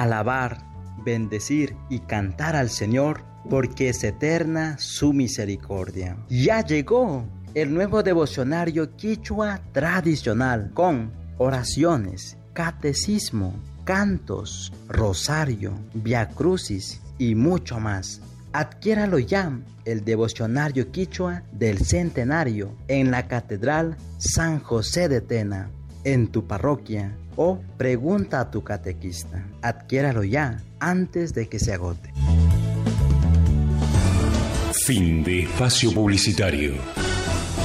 alabar, bendecir y cantar al Señor, porque es eterna su misericordia. Ya llegó el nuevo devocionario quichua tradicional con oraciones, catecismo, cantos, rosario, viacrucis y mucho más. Adquiéralo ya, el devocionario quichua del centenario, en la Catedral San José de Tena, en tu parroquia, o pregunta a tu catequista. Adquiéralo ya, antes de que se agote. Fin de espacio publicitario.